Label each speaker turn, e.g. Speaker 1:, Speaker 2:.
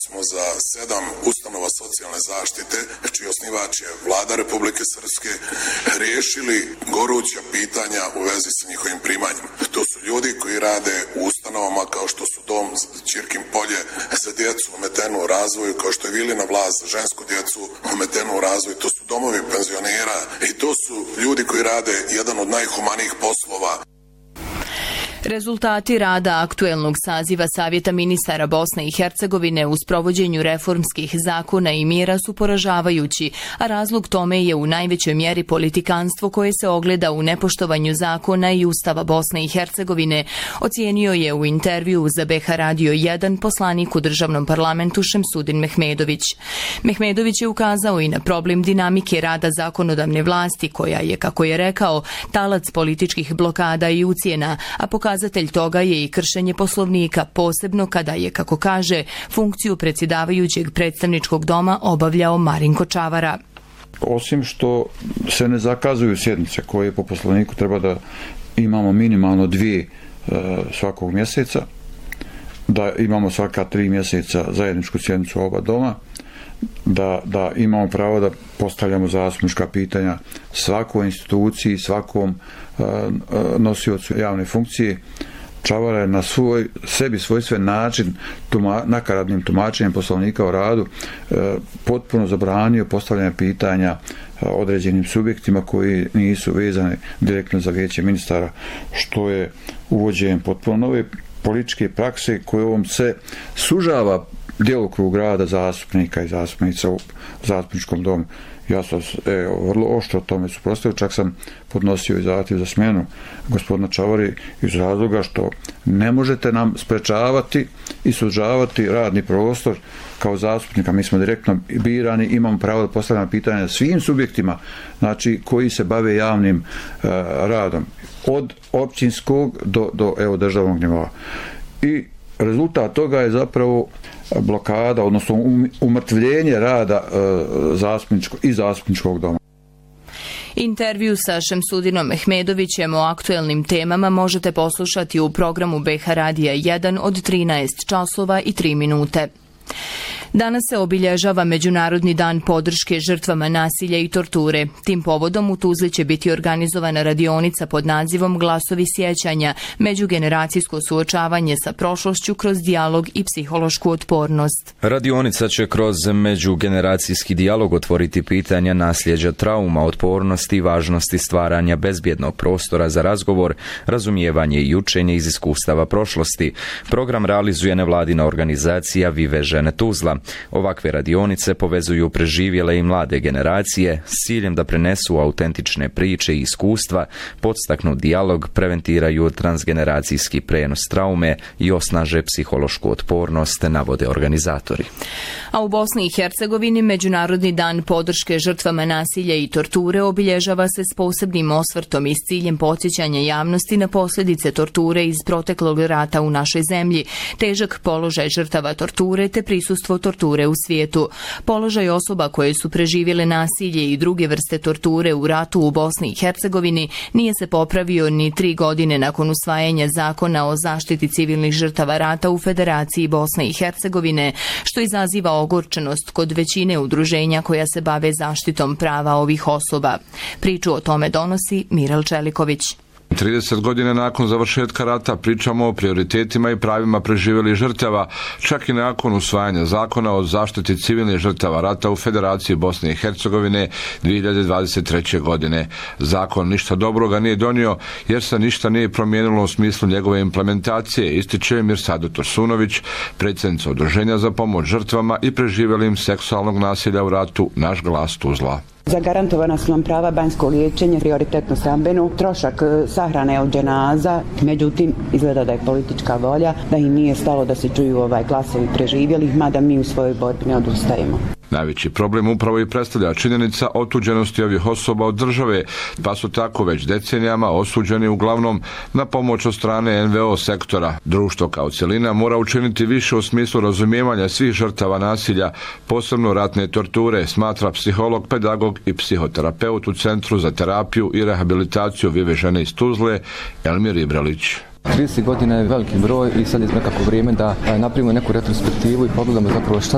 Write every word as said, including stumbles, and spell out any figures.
Speaker 1: Smo za sedam ustanova socijalne zaštite, čiji osnivač je Vlada Republike Srpske, riješili goruća pitanja u vezi sa njihovim primanjima. To su ljudi koji rade u ustanovama kao što su Dom Ćirkin polje za djecu ometenu u razvoju, kao što je Vilina vlast za žensku djecu ometenu u razvoju. To su domovi penzionera i to su ljudi koji rade jedan od najhumanijih poslova.
Speaker 2: Rezultati rada aktuelnog saziva Savjeta ministara Bosne i Hercegovine u sprovođenju reformskih zakona i mjera su poražavajući, a razlog tome je u najvećoj mjeri politikanstvo koje se ogleda u nepoštovanju zakona i Ustava Bosne i Hercegovine, ocijenio je u intervju za B H Radio jedan poslanik u državnom parlamentu Šemsudin Mehmedović. Mehmedović je ukazao i na problem dinamike rada zakonodavne vlasti koja je, kako je rekao, talac političkih blokada i ucjena, a pokazatelj toga je i kršenje Poslovnika, posebno kada je, kako kaže, funkciju predsjedavajućeg predstavničkog doma obavljao Marinko Čavara.
Speaker 3: Osim što se ne zakazuju sjednice koje po Poslovniku treba da imamo minimalno dvije e, svakog mjeseca, da imamo svaka tri mjeseca zajedničku sjednicu oba doma, da, da imamo pravo da postavljamo zastupnička pitanja svakoj instituciji, svakom e, nosiocu javne funkcije. Čavara je na svoj, sebi svojstven način tuma, nakaradnim tumačenjem Poslovnika o radu e, potpuno zabranio postavljanje pitanja e, određenim subjektima koji nisu vezani direktno za vijeće ministara, što je uvođenjem potpuno nove političke prakse kojom se sužava djelokrug rada zastupnika i zastupnica u zastupničkom domu. Ja sam evo, vrlo oštro o tome suprotstavio, čak sam podnosio i zahtjev za smjenu gospodina Čavari iz razloga što ne možete nam sprečavati i sužavati radni prostor kao zastupnika. Mi smo direktno birani, imamo pravo da postavljamo pitanja svim subjektima, znači koji se bave javnim uh, radom, od općinskog do, do evo, državnog nivoa. I rezultat toga je zapravo blokada, odnosno umrtvljenje rada e, zastupničkog i zastupničkog doma.
Speaker 2: Intervju sa Šemsudinom Mehmedovićem o aktuelnim temama možete poslušati u programu B H Radija jedan od trinaest časova i tri minute. Danas se obilježava Međunarodni dan podrške žrtvama nasilja i torture. Tim povodom u Tuzli će biti organizovana radionica pod nazivom Glasovi sjećanja, međugeneracijsko suočavanje sa prošlošću kroz dijalog i psihološku otpornost.
Speaker 4: Radionica će kroz međugeneracijski dijalog otvoriti pitanja nasljeđa trauma, otpornosti i važnosti stvaranja bezbjednog prostora za razgovor, razumijevanje i učenje iz iskustava prošlosti. Program realizuje nevladina organizacija Vive žene Tuzla. Ovakve radionice povezuju preživjele i mlade generacije s ciljem da prenesu autentične priče i iskustva, podstaknu dijalog, preventiraju transgeneracijski prenos traume i osnaže psihološku otpornost, navode organizatori.
Speaker 2: A u Bosni i Hercegovini Međunarodni dan podrške žrtvama nasilja i torture obilježava se s posebnim osvrtom i s ciljem podsjećanja javnosti na posljedice torture iz proteklog rata u našoj zemlji, težak položaj žrtava torture te prisustvo torture u svijetu. Položaj osoba koje su preživjele nasilje i druge vrste torture u ratu u Bosni i Hercegovini nije se popravio ni tri godine nakon usvajanja zakona o zaštiti civilnih žrtava rata u Federaciji Bosne i Hercegovine, što izaziva ogorčenost kod većine udruženja koja se bave zaštitom prava ovih osoba. Priču o tome donosi Miral Čeliković.
Speaker 5: trideset godina nakon završetka rata pričamo o prioritetima i pravima preživjelih žrtava, čak i nakon usvajanja zakona o zaštiti civilnih žrtava rata u Federaciji Bosne i Hercegovine dvije hiljade dvadeset treće. godine. Zakon ništa dobroga nije donio jer se ništa nije promijenilo u smislu njegove implementacije, ističe Mirsado Tursunović, predsjednica Udruženja za pomoć žrtvama i preživjelim seksualnog nasilja u ratu Naš glas Tuzla.
Speaker 6: Zagarantovana su nam prava banjskog liječenja, prioritetno stambeno, trošak sahrane od dženaza, međutim izgleda da je politička volja, da im nije stalo da se čuju ovaj glasovi preživjelih, mada mi u svojoj borbi ne odustajemo.
Speaker 5: Najveći problem upravo i predstavlja činjenica otuđenosti ovih osoba od države, pa su tako već decenijama osuđeni uglavnom na pomoć od strane en ve o sektora. Društvo kao cjelina mora učiniti više u smislu razumijevanja svih žrtava nasilja, posebno ratne torture, smatra psiholog, pedagog i psihoterapeut u Centru za terapiju i rehabilitaciju Vive žene iz Tuzle, Elmir Ibralić.
Speaker 7: trideset godina je veliki broj i sad je nekako vrijeme da napravimo neku retrospektivu i pogledamo zapravo šta